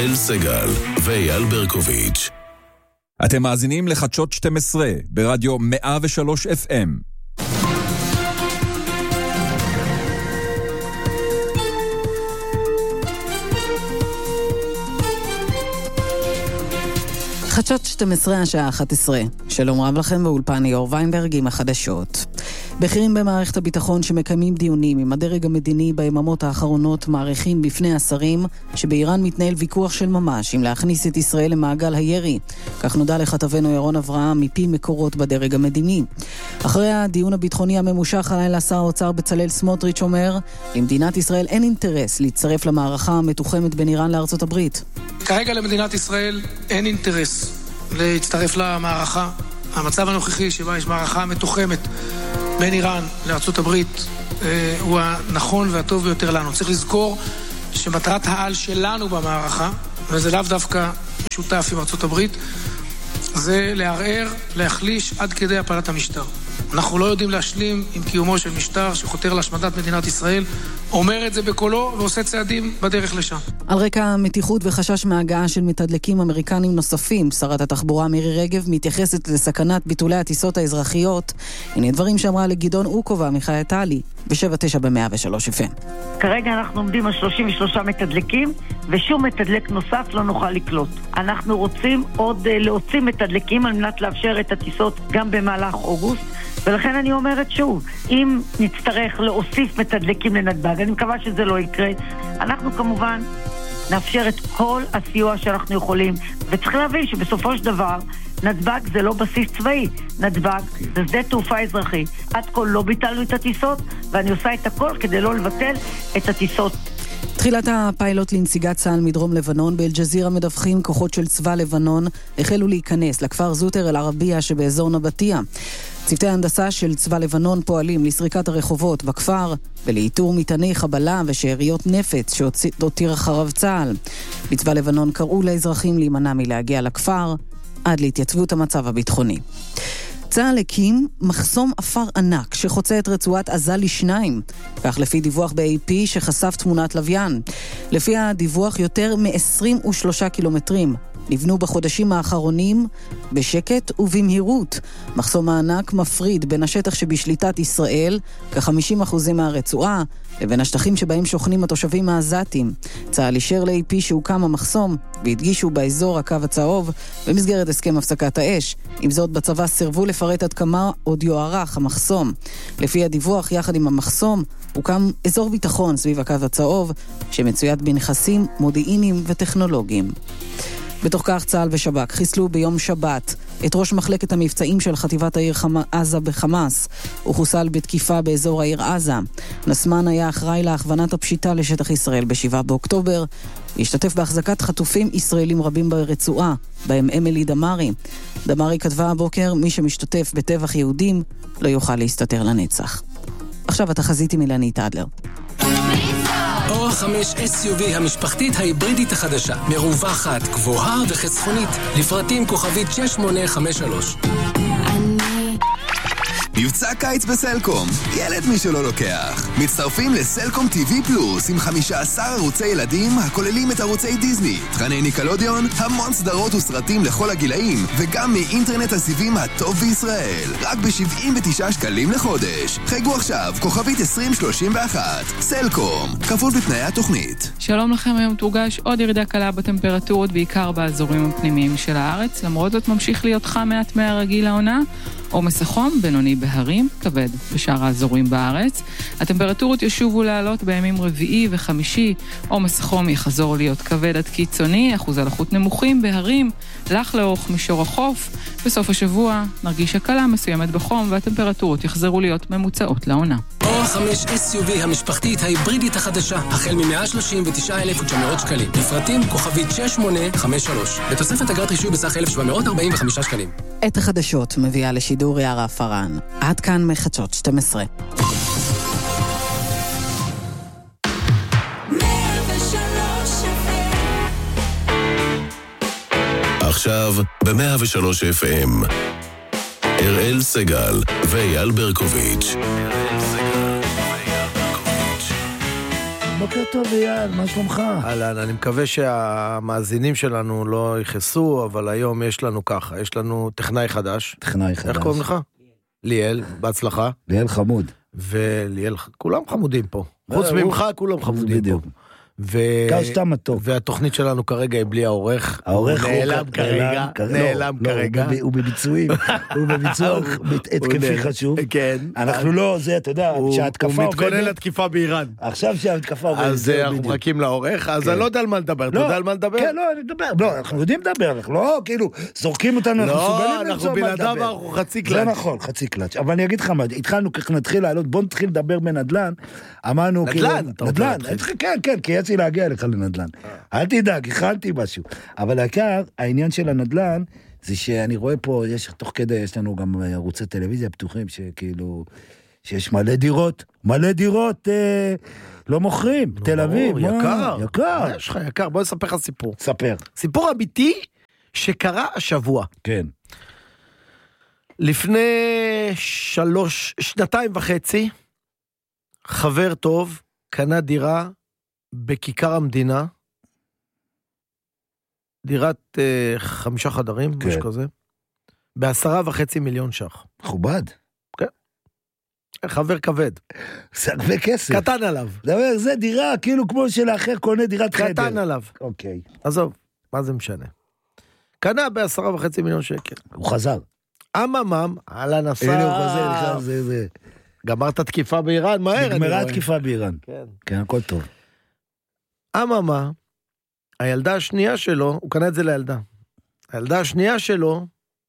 הראל סגל ואייל ברקוביץ'. אתם מאזינים לחדשות 12 ברדיו 103 FM. חדשות 12 השעה 11. שלום רב לכם, באולפן ליאור ויינברג עם החדשות. בכירים במערכת הביטחון שמקיימים דיונים עם הדרג המדיני ביממות האחרונות מעריכים בפני השרים שבאיראן מתנהל ויכוח של ממש אם להכניס את ישראל למעגל הירי. כך נודע לכתבנו ירון אברהם מפי מקורות בדרג המדיני. אחרי הדיון הביטחוני הממושך הלילה, שר האוצר בצלאל סמוטריץ' אומר, למדינת ישראל אין אינטרס להצטרף למערכה המתוחמת בין איראן לארצות הברית. כרגע למדינת ישראל אין אינטרס להצטרף למערכה. המצב הנוכחי שבה יש מערכה מתוחמת בין איראן לארצות הברית הוא הנכון והטוב ביותר לנו. צריך לזכור שמטרת העל שלנו במערכה, וזה לאו דווקא משותף עם ארצות הברית, זה לערער, להחליש עד כדי הפלת המשטר. אנחנו לא יודעים להשלים עם קיומו של משטר שחותר להשמדת מדינת ישראל, אומר את זה בקולו ועושה צעדים בדרך לשם. על רקע מתיחות וחשש מהגעה של מתדלקים אמריקנים נוספים, שרת התחבורה מירי רגב מתייחסת לסכנת ביטולי הטיסות האזרחיות. הנה דברים שאמרה לגדעון אוקובה מיכאל טלי ב-7-9 ב-103 FM. כרגע אנחנו עומדים על 33 מתדלקים, ושום מתדלק נוסף לא נוכל לקלוט. אנחנו רוצים עוד להוציא מתדלקים על מנת לאפשר את הטיסות גם במהלך אוגוסט, ולכן אני אומרת שוב, אם נצטרך להוסיף מתדלקים לנתב"ג, אני מקווה שזה לא יקרה, אנחנו כמובן נאפשר את כל הסיוע שאנחנו יכולים, וצריך להבין שבסופו של דבר נתב"ג זה לא בסיס צבאי, נתב"ג זה שדה תעופה אזרחי. עד כה לא ביטלנו את הטיסות, ואני עושה את הכל כדי לא לבטל את הטיסות. תחילת הפיילוט לנסיגת צה"ל מדרום לבנון. באל-ג'זירה מדווחים כוחות של צבא לבנון החלו להיכנס לכפר זוטר אל-ערבייה שבאזור נבטיה. צוותי ההנדסה של צבא לבנון פועלים לסריקת הרחובות בכפר ולאיתור מטעני חבלה ושאריות נפץ שהותיר אחריו צה"ל. בצבא לבנון קראו לאזרחים להימנע מלהגיע לכפר עד להתייצבות המצב הביטחוני. צה"ל הקים מחסום אפר ענק שחוצה את רצועת עזה לשניים, כך לפי דיווח ב-AP שחשף תמונת לוויין. לפי הדיווח יותר מ-23 קילומטרים נבנו בחודשים האחרונים בשקט ובמהירות. מחסום הענק מפריד בין השטח שבשליטת ישראל, כ-50% מהרצועה, לבין השטחים שבהם שוכנים התושבים העזתים. צה"ל אישר ל-AP שהוקם המחסום, והדגישו באזור הקו הצהוב במסגרת הסכם הפסקת האש. עם זאת, בצבא סירבו לפרט עד כמה עוד יוארך המחסום. לפי הדיווח, יחד עם המחסום, הוקם אזור ביטחון סביב הקו הצהוב, שמצויד בנכסים מודיעיניים וטכנולוגיים. בתוך כך צה"ל ושב"כ חיסלו ביום שבת את ראש מחלקת המבצעים של חטיבת העיר עזה בחמאס. הוא חוסל בתקיפה באזור העיר עזה. נסמן היה אחראי להכוונת הפשיטה לשטח ישראל ב-7 באוקטובר. השתתף בהחזקת חטופים ישראלים רבים ברצועה, בהם אמילי דמרי. דמרי כתבה הבוקר, מי שמשתתף בטבח יהודים לא יוכל להסתתר לנצח. עכשיו התחזית עם אילנית אדלר. אור 5 SUV המשפחתית ההיברידית החדשה, מרווחת, גבוהה וחסכונית, לפרטים כוכבית 6853. מבצע קיץ בסלקום, ילד מי שלא לוקח. מצטרפים לסלקום TV פלוס עם 15 ערוצי ילדים הכוללים את ערוצי דיזני, תכני ניקלודיון, המון סדרות וסרטים לכל הגילאים, וגם מאינטרנט הסיבים הטוב בישראל. רק ב-79 שקלים לחודש. חייגו עכשיו, כוכבית 2031. סלקום, כפוף לתנאי התוכנית. שלום לכם, היום תורגש עוד ירידה קלה בטמפרטורות, בעיקר באזורים הפנימיים של הארץ. למרות זאת ממשיך להיות חם מעט מהרגיל העונה. עומס החום בינוני בהרים, כבד בשאר האזורים בארץ. הטמפרטורות ישובו לעלות בימים רביעי וחמישי. עומס החום יחזור להיות כבד עד קיצוני, אחוז הלחות נמוכים בהרים, לח לאורך מישור החוף. בסוף השבוע נרגיש הקלה מסוימת בחום והטמפרטורות יחזרו להיות ממוצעות לעונה. אור 5 SUV המשפחתית ההיברידית החדשה, החל מ-139,900 שקלים. לפרטים כוכבית 6853. בתוספת אגרת רישוי בסך 1,745 שקלים. את החדשות מביאה לשידור יערה פרן. עד כאן מחדשות 12. עכשיו ב-103 FM הראל סגל ואייל ברקוביץ'. בוקר טוב אייל, מה שלומך? אהלן, אני מקווה שהמאזינים שלנו לא יכעסו, אבל היום יש לנו ככה, יש לנו טכנאי חדש. טכנאי חדש. איך קוראים לך? ליאל, בהצלחה. ליאל חמוד. וליאל, כולם חמודים פה. חוץ ממך, כולם חמודים פה. קשתם מתוק. והתוכנית שלנו כרגע היא בלי העורך. העורך נעלם כרגע. הוא בביצועים. הוא בביצוע התקפי חשוב. כן. אנחנו לא, זה, אתה יודע, שההתקפה הוא מתכונן לתקיפה באיראן. עכשיו שההתקפה עובדת. אז אנחנו מחכים לעורך, אז אני לא יודע על מה לדבר. אתה יודע על מה לדבר? כן, לא, אני מדבר. לא, אנחנו יודעים לדבר, אנחנו לא, כאילו, זורקים אותנו, אנחנו סוגלים אנחנו בלעדיו, אנחנו חצי קלאץ'. זה נכון, חצי קלאץ'. אבל אני אגיד לך מה, התחלנו ככה נתחיל לעלות, בוא נתחיל לדבר בנדל"ן. אמרנו, נדל"ן, כן, כי יצאתי להגיע לך לנדל"ן. אל תדאג, הכנתי משהו. אבל העניין של הנדל"ן, זה שאני רואה פה, תוך כדי, יש לנו גם ערוצי טלוויזיה פתוחים, שכאילו, שיש מלא דירות לא מוכרים, תל אביב. יקר. יש לך יקר, בוא נספר לך סיפור. ספר. סיפור אמיתי שקרה השבוע. כן. לפני 2.5, חבר טוב קנה דירה בכיכר המדינה, דירת 5 חדרים, כן. משהו כזה, ב10.5 מיליון ש"ח. מכובד. כן. חבר כבד. זה הרבה כסף. קטן עליו. זה דירה, כאילו כמו שלאחר קונה דירת חדר. קטן עליו. אוקיי. עזוב, מה זה משנה? קנה ב10.5 מיליון שקל. הוא חזר. אממם, על הנסה. הנה הוא חוזר, זה. גמרת תקיפה באיראן, מהר. נגמרה תקיפה באיראן. כן, הכל טוב. אממה, הילדה השנייה שלו, הוא קנה את זה לילדה. הילדה השנייה שלו,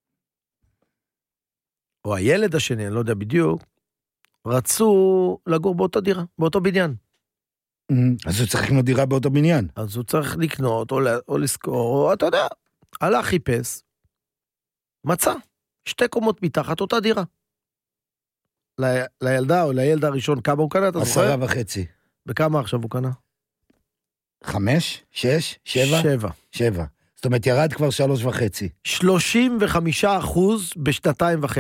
או הילד השני, אני לא יודע בדיוק, רצו לגור באותה דירה, באותו בניין. אז הוא צריך לקנות דירה באותו בניין. אז הוא צריך לקנות, או לזכור, או אתה יודע, הלך חיפש, מצא, 2 קומות מתחת אותה דירה. לילדה או לילד הראשון, כמה הוא קנה? 10.5. בכמה עכשיו הוא קנה? 5, 6, 7? 7. זאת אומרת, ירד כבר 3.5. 35% ב2.5.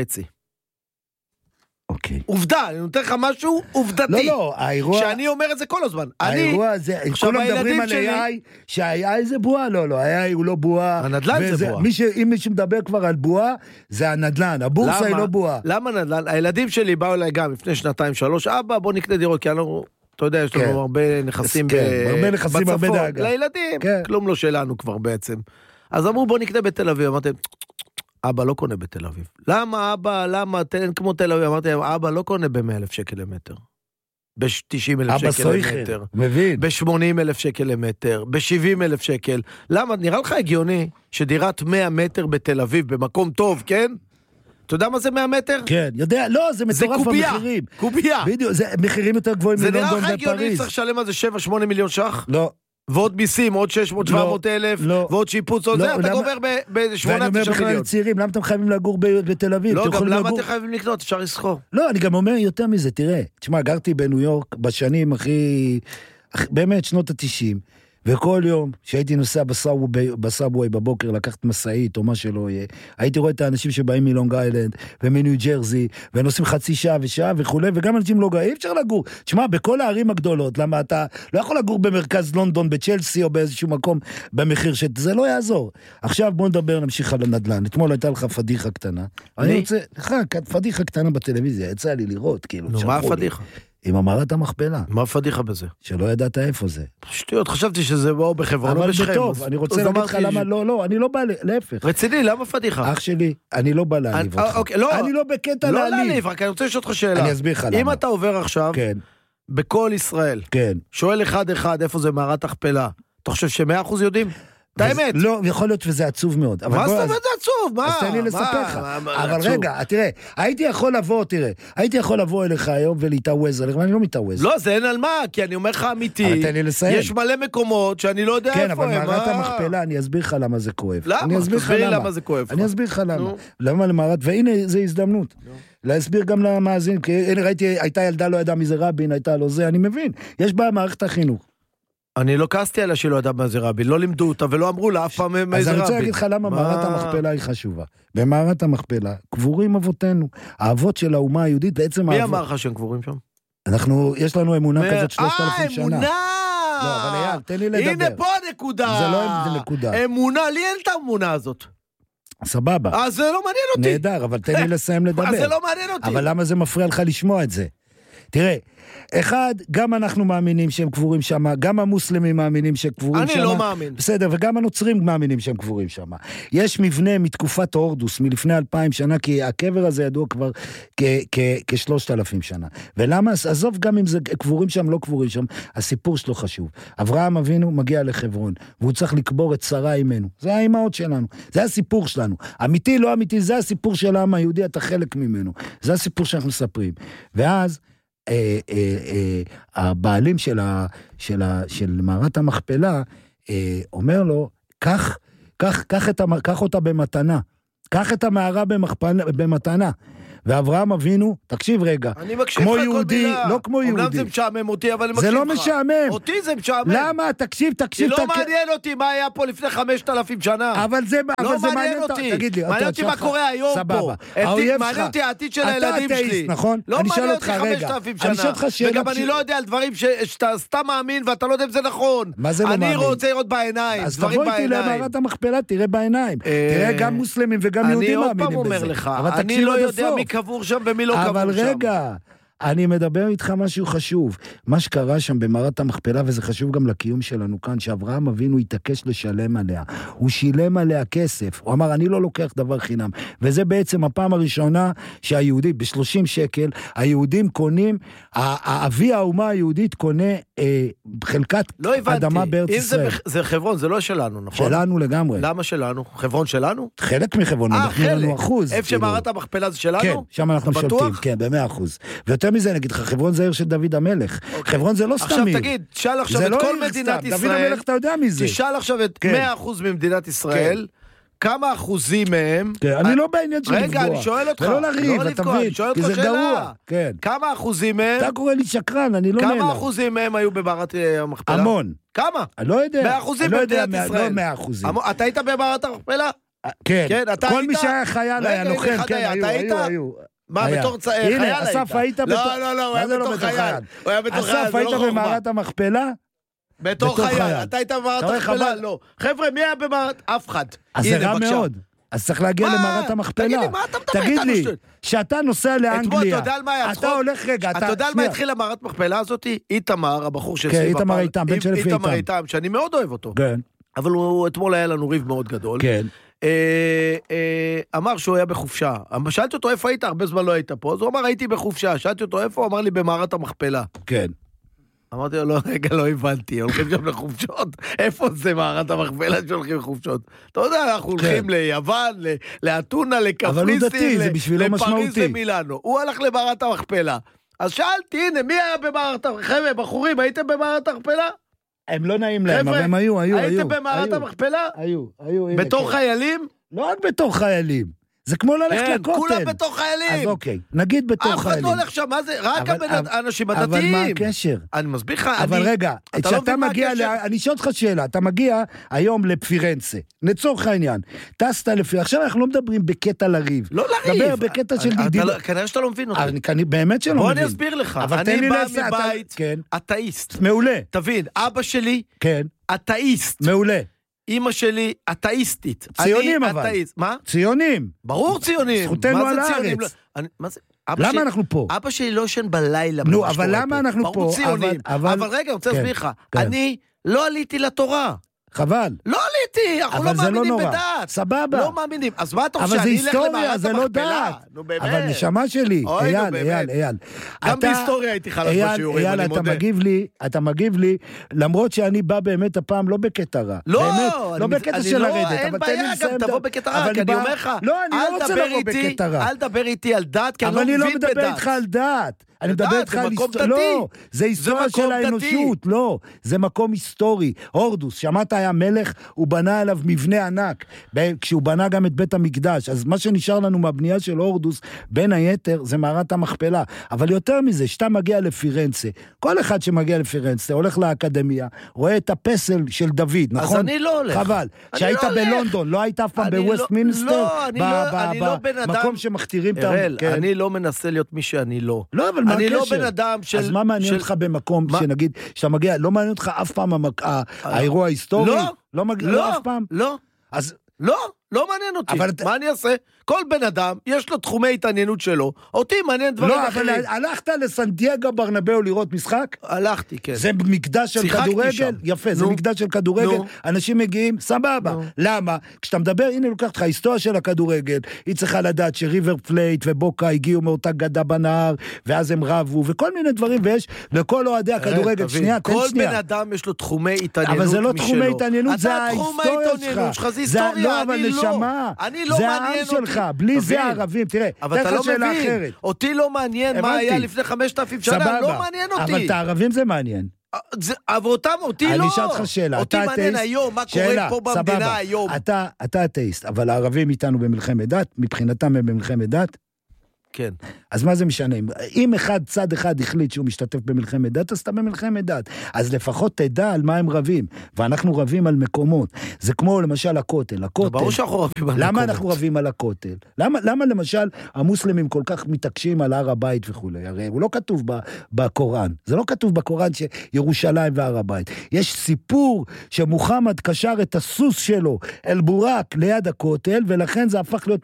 אוקיי. עובדה, אני נותן לך משהו עובדתי. לא, האירוע... שאני אומר את זה כל הזמן. האירוע הזה, כולם מדברים על AI, שה-AI זה בועה? לא, ה-AI הוא לא בועה. הנדל"ן זה בועה. אם מישהו מדבר כבר על בועה, זה הנדל"ן, הבורסה היא לא בועה. למה נדל"ן? הילדים שלי באו אליי גם לפני 2-3, אבא, בוא נקנה דירות, כי אתה יודע, יש לנו הרבה נכסים בצפון. לילדים, כלום לא שלנו כבר בעצם. אז אמרו, בוא נקנה בתל אביב. אמרתם, אבא לא קונה בתל אביב. למה אבא, למה, תן כמו תל אביב. אמרתי, אבא לא קונה ב100,000 שקל למטר. ב90,000 שקל למטר. מבין. ב80,000 שקל למטר. ב70,000 שקל. למה, נראה לך הגיוני שדירת 100 מטר בתל אביב, במקום טוב, כן? אתה יודע מה זה 100 מטר? כן, יודע, לא, זה מטורף המחירים. קוביה. בדיוק, זה מחירים יותר גבוהים מלונדון ופריז. זה נראה לך הגיוני, צריך לשלם על זה 7-8 מיליון ש"ח? לא. ועוד מיסים, עוד 600-700 אלף, ועוד שיפוץ, עוד זה, אתה גומר ב8-9 מיליון. ואני אומר בכלל לצעירים, למה אתם חייבים לגור בתל אביב? לא, גם למה אתם חייבים לקנות? אפשר לסחור. לא, אני גם אומר יותר מזה, תראה, תשמע, גרתי בניו יורק בשנים באמת שנות ה-90, וכל יום שהייתי נוסע בסאבווי בבוקר, לקחת מסעית או מה שלא יהיה, הייתי רואה את האנשים שבאים מלונג איילנד ומניו ג'רזי, ונוסעים חצי שעה ושעה וכו', וגם אנשים לא גאים, אפשר לגור. תשמע, בכל הערים הגדולות, למה אתה לא יכול לגור במרכז לונדון, בצ'לסי או באיזשהו מקום במחיר שזה לא יעזור. עכשיו בוא נדבר, נמשיך על הנדל"ן. אתמול הייתה לך פדיחה קטנה. אני רוצה, פדיחה קטנה בטלוויזיה, יצא לי לראות, כאילו. נו, מה הפדיחה? עם המערת המכפלה. מה פדיחה בזה? שלא ידעת איפה זה. שטויות, חשבתי שזה באו בחברון או בשכם. אבל בטוב, אני רוצה להגיד לך למה, לא, אני לא בא, להפך. רציני, למה פדיחה? אח שלי, אני לא בא להעליב אותך. אני לא בקטע להעליב. לא להעליב, רק אני רוצה לשאול אותך שאלה. אני אסביר לך למה. אם אתה עובר עכשיו, בכל ישראל, שואל אחד איפה זה מערת המכפלה, אתה חושב ש100% יודעים? את האמת. לא, יכול להיות וזה עצוב מאוד. מה זאת אומרת זה עצוב? מה? אז תן לי לספר לך. אבל רגע, תראה, הייתי יכול לבוא אליך היום ולהתאווז עליך, ואני לא מתאווז. לא, זה אין על מה, כי אני אומר לך אמיתי. אבל תן לי לסיים. יש מלא מקומות שאני לא יודע איפה הם. כן, אבל מערת המכפלה, אני אסביר לך למה זה כואב. למה? תסביר למה זה כואב. אני אסביר לך למה. למה למערת, והנה, זו הזדמנות. להסביר גם למאזין, כי ראיתי, הייתה ילדה לא ידעה מי זה רבין, הייתה לו זה, אני מבין. יש בה מערכת החינוך. אני לא כעסתי עליה שלא ידעה מה זה רבין, לא לימדו אותה ולא אמרו לה אף פעם מה זה רבין. אז אני רוצה להגיד לך למה מערת המכפלה היא חשובה. במערת המכפלה קבורים אבותינו, האבות של האומה היהודית בעצם... מי אמר לך שהם קבורים שם? יש לנו אמונה כזאת 3,000 שנה. אמונה! לא, אבל אייל, תן לי לדבר. הנה פה הנקודה. זה לא נקודה. אמונה, לי אין את האמונה הזאת. סבבה. אז זה לא מעניין אותי. נהדר, אבל תן לי לסיים לדבר. אז זה לא מעניין אותי. אבל למה זה מפריע לך לשמוע את זה? תראה, אחד, גם אנחנו מאמינים שהם קבורים שם, גם המוסלמים מאמינים שהם קבורים שם. אני לא מאמין. בסדר, וגם הנוצרים מאמינים שהם קבורים שם. יש מבנה מתקופת הורדוס, מלפני 2000 שנה, כי הקבר הזה ידוע כבר כ-3,000 שנה. ולמה? עזוב גם אם זה קבורים שם, לא קבורים שם, הסיפור שלו חשוב. אברהם אבינו מגיע לחברון, והוא צריך לקבור את שרה אימנו. זה האימהות שלנו, זה הסיפור שלנו. אמיתי, לא אמיתי, זה הסיפור של העם היהודי, אתה חלק ממנו. זה הסיפור שאנחנו מספרים. ואז הבעלים של מערת המכפלה אומר לו, קח אותה במתנה, קח את המערה במתנה. ואברהם אבינו, תקשיב רגע, אני מקשיב לך כל מילה. לא כמו יהודי. אומנם זה משעמם אותי, אבל אני מקשיב לך. זה לא משעמם. אותי זה משעמם. למה? תקשיב. כי לא מעניין אותי מה היה פה לפני 5,000 שנה. אבל זה מעניין אותי. מעניין אותי מה קורה היום פה. מעניין אותי העתיד של הילדים שלי. נכון? לא מעניין אותי 5,000 שנה. וגם אני לא יודע על דברים שאתה סתם מאמין ואתה לא יודע אם זה נכון. מה זה לא מאמין? אני רוצה לראות בעיניים, אז דברים תבוא איתי בעיניים. למערת המכפלה, תראה בעיניים. תראה גם מוסלמים וגם יהודים מאמינים בזה. אני לא יודע מי קבור שם ומי לא קבור שם. אבל רגע, אני מדבר איתך משהו חשוב. מה שקרה שם במערת המכפלה, וזה חשוב גם לקיום שלנו כאן, שאברהם אבינו התעקש לשלם עליה. הוא שילם עליה כסף. הוא אמר, אני לא לוקח דבר חינם. וזה בעצם הפעם הראשונה שהיהודי, ב-30 שקל, היהודים קונים, אבי האומה היהודית קונה חלקת אדמה בארץ ישראל. זה חברון, זה לא שלנו, נכון? שלנו לגמרי. למה שלנו? חברון שלנו? חלק מחברון, אנחנו לנו אחוז. איפה שמערת המכפלה זה שלנו? כן, שם אנחנו שולטים, כן, ב100%. ויותר מזה נגיד לך, חברון זה עיר של דוד המלך. חברון זה לא סתם עיר. עכשיו תגיד, תשאל עכשיו את כל מדינת ישראל. דוד המלך אתה יודע מי זה. תשאל עכשיו את 100% ממדינת ישראל. כמה אחוזים מהם... אני לא בעניין של לפגוע. רגע, אני שואל אותך. ולא לריב, אתה מבין, כי זה גרוע. כמה אחוזים מהם... אתה קורא לי שקרן, אני לא נעלם. כמה אחוזים מהם היו במערת המכפלה? המון. כמה? אני לא יודע. 100% במדינת ישראל. לא 100%. אתה היית במערת המכפלה? כן. כל מי שהיה חייל היה לוחם, כן, היו. מה, בתור חייל היית? הנה, אסף היית בתור... לא, הוא היה בתור חייל. הוא היה בתור חייל, אסף היית במערת המכפלה? בתור חייל. אתה היית במערת המכפלה? לא. חבר'ה, מי היה במערת? אף אחד. אז זה רע מאוד. אז צריך להגיע למערת המכפלה. תגיד לי, מה אתה מדבר איתנו? תגיד לי, שאתה נוסע לאנגליה, אתה הולך רגע, אתה יודע על מה התחילה המערת מכפלה הזאת? איתמר, הבחור של כן, איתמר איתם, בן של לפי איתמר איתם, שאני מאוד אוהב אותו. כן. אבל אתמול היה לנו ריב מאוד גדול. כן. אמר שהוא היה בחופשה. שאלתי אותו איפה היית, הרבה זמן לא היית פה, אז הוא אמר הייתי בחופשה. שאלתי אותו איפה, הוא אמר לי במערת המכפלה. כן. אמרתי לו, לא, רגע, לא הבנתי, הולכים שם לחופשות, איפה זה מערת המכפלה שהולכים לחופשות? אתה יודע, אנחנו הולכים ליוון, לאתונה, לקפריסין, לפריז, למילאנו. הוא הלך למערת המכפלה. אז שאלתי, הנה, מי היה במערת המכפלה? חבר'ה, בחורים, הייתם במערת המכפלה? הם לא נעים להם, אבל הם היו. הייתם במערת המכפלה? היו. בתור חיילים? לא רק בתור חיילים. זה כמו ללכת לכותל. כולם בתור חיילים. אז אוקיי, נגיד בתור חיילים. אף אחד לא הולך שם, מה זה? רק האנשים הדתיים. אבל מה הקשר? אני מסביר לך, אבל רגע, כשאתה מגיע, אני שואל אותך שאלה, אתה מגיע היום לפירנצה, לצורך העניין, טסת לפי, עכשיו אנחנו לא מדברים בקטע לריב. לא לריב. דבר בקטע של דיבור. כנראה שאתה לא מבין אותי. אני באמת שלא מבין. בוא אני אסביר לך. אני בא מבית אתאיסט. מעולה. תבין, אבא שלי, אתאיסט. מעולה. אמא שלי אתאיסטית. ציונים אבל. מה? ציונים. ברור ציונים. זכותנו על הארץ. מה זה? למה אנחנו פה? אבא שלי לא ישן בלילה. נו, אבל למה אנחנו פה? ברור ציונים. אבל רגע, אני רוצה להסביר לך. אני לא עליתי לתורה. חבל. לא עליתי, אנחנו לא מאמינים בדת. סבבה. לא מאמינים. אז מה אתה אבל רוצה, זה אני אלך היסטוריה, זה לא המכפלה? דת. נו באמת. אבל נשמה שלי, אייל. גם בהיסטוריה הייתי חלש בשיעורים, אני מודה. אתה מגיב לי, למרות שאני בא באמת הפעם לא בקטע רע. לא בקטע של לרדת. אין בעיה, גם תבוא בקטע רע, כי אני אומר לך, לא, אני לא רוצה לבוא בקטע רע. אל דבר איתי על דת, כי אני לא אבל אני מבין בדת. לא מדבר איתך על דת. אני מדבר איתך על היסטוריה. לא, זה היסטוריה של האנושות. לא, זה מקום היסטורי. הורדוס, שמעת היה מלך, הוא בנה עליו מבנה ענק, כשהוא בנה גם את בית המקדש. אז מה שנשאר לנו מהבנייה של הורדוס, בין היתר, זה מערת המכפלה. אבל יותר מזה, שאתה מגיע לפירנצה, כל אחד שמגיע לפירנצה, הולך לאקדמיה, רואה את הפסל של דוד, נכון? אז אני לא הולך. חבל. שהיית בלונדון, לא היית אף פעם בווסט מינסטר? לא, אני לא בן אדם. במקום שמכתירים את... אני לא מנסה להיות מי שאני לא. לא, אבל מה אני הקשר? לא בן אדם של... אז מה מעניין אותך במקום שנגיד, שאתה מגיע, לא מעניין אותך אף פעם האירוע ההיסטורי? לא אף פעם? לא. אז... לא מעניין אותי. מה אני אעשה? כל בן אדם, יש לו תחומי התעניינות שלו. אותי מעניין דברים אחרים. לא, אבל הלכת לסנטיאגו ברנבאו לראות משחק? הלכתי, כן. זה מקדש של כדורגל? יפה, זה מקדש של כדורגל. אנשים מגיעים, סבבה. למה? כשאתה מדבר, הנה לוקחת לך, ההיסטוריה של הכדורגל, היא צריכה לדעת שריבר פלייט ובוקה הגיעו מאותה גדה בנהר, ואז הם רבו, וכל מיני דברים, ויש לכל אוהדי הכדורגל. שנייה, תן כל שנייה. בן אדם יש לו תחומי התעניינות אבל זה לא משלו. תחומי התעניינות, זה ההיסטוריה שלך. זה היסטוריה, אני לא מעניין אותי. בלי זה הערבים, תראה, אבל אתה לא מבין, אותי לא מעניין מה היה לפני 5,000 שנה, לא מעניין אותי. אבל את הערבים זה מעניין. אבל אותי לא. אני אשאל אותך שאלה, אותי מעניין היום, מה קורה פה במדינה היום. אתה אתאיסט, אבל הערבים איתנו במלחמת דת, מבחינתם הם במלחמת דת? כן. אז מה זה משנה? אם צד אחד החליט שהוא משתתף במלחמת דת, אז אתה במלחמת דת. אז לפחות תדע על מה הם רבים. ואנחנו רבים על מקומות. זה כמו למשל הכותל. ברור שאנחנו רבים על מקומות. למה אנחנו רבים על הכותל? למה למשל המוסלמים כל כך מתעקשים על הר הבית וכו'? הרי הוא לא כתוב בקוראן. זה לא כתוב בקוראן שירושלים והר הבית. יש סיפור שמוחמד קשר את הסוס שלו אל בורק ליד הכותל, ולכן זה הפך להיות